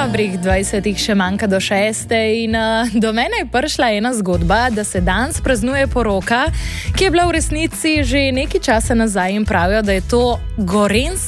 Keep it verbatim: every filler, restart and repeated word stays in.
Dobrih dvajsetih še manjka do šeste in uh, do mene je prišla ena zgodba, da se danes praznuje poroka, ki je bila v resnici že nekaj časa nazaj in pravijo, da je to gorenjska